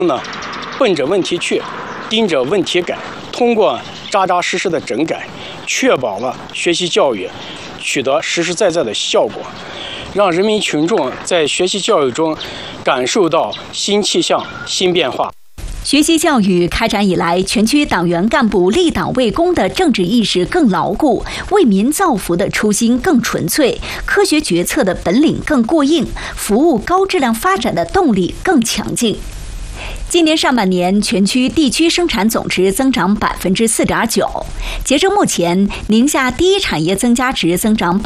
呢，奔着问题去，盯着问题改，通过扎扎实实的整改，确保了学习教育取得实实在在的效果，让人民群众在学习教育中感受到新气象、新变化。 学习教育开展以来，全区党员干部立党为公的政治意识更牢固，为民造福的初心更纯粹，科学决策的本领更过硬，服务高质量发展的动力更强劲。今年上半年，全区地区生产总值增长4.9%。截至目前，宁夏第一产业增加值增长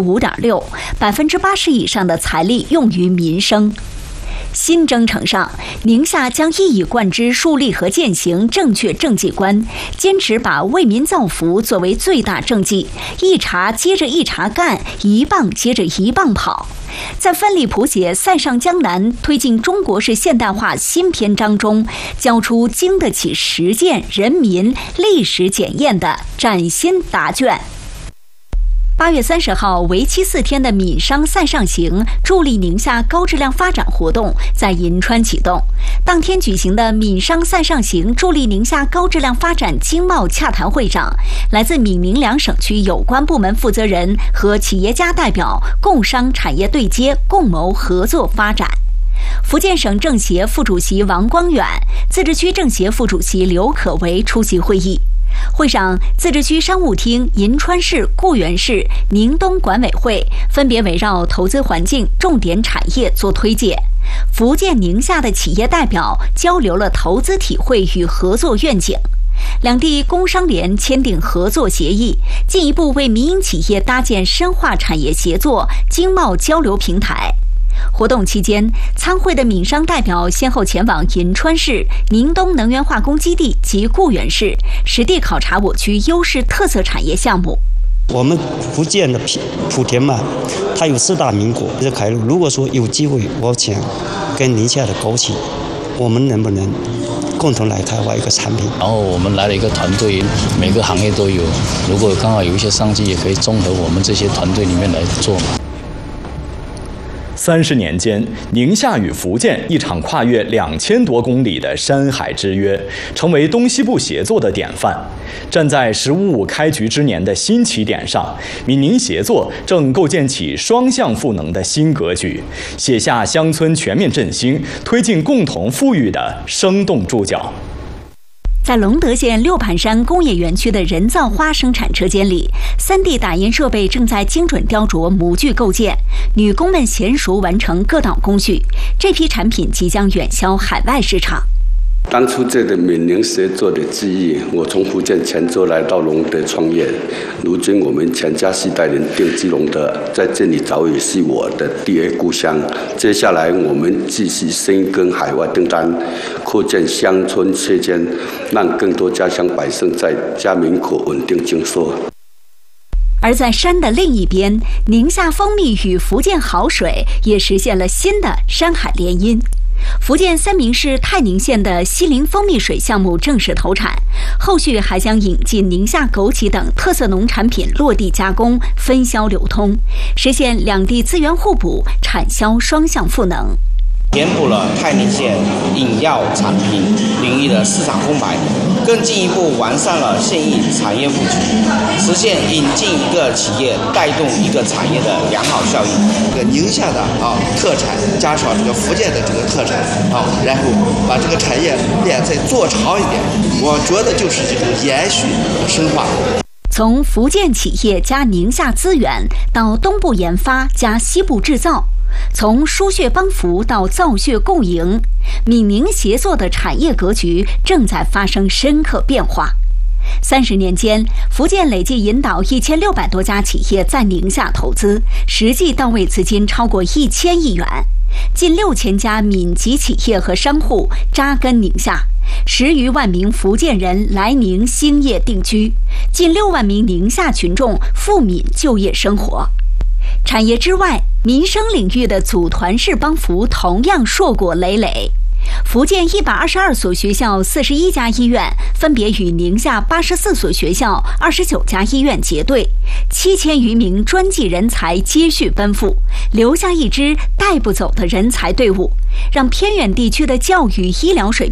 5.6%，80%以上的财力用于民生。新征程上，宁夏将一以贯之树立和践行正确政绩观，坚持把为民造福作为最大政绩，一茬接着一茬干，一棒接着一棒跑。在奋力谱写塞上江南、推进中国式现代化新篇章中，交出经得起实践、人民、历史检验的崭新答卷。8月30号，为期4天的闽商塞上行助力宁夏高质量发展活动在银川启动。当天举行的闽商塞上行助力宁夏高质量发展经贸洽谈会上，来自闽宁两省区有关部门负责人和企业家代表共商产业对接，共谋合作发展。福建省政协副主席王光远、自治区政协副主席刘可为出席会议。会上，自治区商务厅、银川市、固原市、宁东管委会分别围绕投资环境、重点产业做推介。福建、宁夏的企业代表交流了投资体会与合作愿景。两地工商联签订合作协议，进一步为民营企业搭建深化产业协作、经贸交流平台。活动期间，参会的闽商代表先后前往银川市、宁东能源化工基地及固原市，实地考察我区优势特色产业项目。 我们福建的莆田嘛，它有4大名果在开路。如果说有机会，我想跟宁夏的枸杞，我们能不能共同来开发一个产品？ 然后我们来了一个团队，每个行业都有。如果刚好有一些商机，也可以综合我们这些团队里面来做嘛。 30年间，宁夏与福建一场跨越2000多公里的山海之约，成为东西部协作的典范。站在“15+5”开局之年的新起点上，闽宁协作正构建起双向赋能的新格局，写下乡村全面振兴、推进共同富裕的生动注脚。 在隆德县六盘山工业园区的人造花生产车间里，3D 打印设备正在精准雕琢模具构件，女工们娴熟完成各道工序。这批产品即将远销海外市场。 当初这个闽宁协作的记忆，我从福建泉州来到隆德创业，如今我们全家4代人定居隆德，在这里早已是我的第二故乡。接下来我们继续深耕海外订单，扩建乡村车间，让更多家乡百姓在家门口稳定经收。 而在山的另一边，宁夏蜂蜜与福建好水也实现了新的山海联姻。福建三明市泰宁县的西林蜂蜜水项目正式投产，后续还将引进宁夏枸杞等特色农产品落地加工、分销流通，实现两地资源互补、产销双向赋能。 填补了泰宁县饮药产品领域的市场空白，更进一步完善了县域产业布局，实现引进一个企业带动一个产业的良好效应。 这个宁夏的特产加上这个福建的这个特产然后把这个产业链再做长一点，我觉得就是这种延续和深化。 从福建企业加宁夏资源到东部研发加西部制造，从输血帮扶到造血共赢，闽宁协作的产业格局正在发生深刻变化。30年间，福建累计引导1600多家企业在宁夏投资，实际到位资金超过1000亿元。近6000家闽籍企业和商户扎根宁夏，10余万名福建人来宁兴业定居，近6万名宁夏群众赴闽就业生活。产业之外，民生领域的组团式帮扶同样硕果累累。 福建122所学校、41家医院分别与宁夏84所学校、29家医院结对，7000余名专技人才接续奔赴，留下一支带不走的人才队伍，让偏远地区的教育医疗水平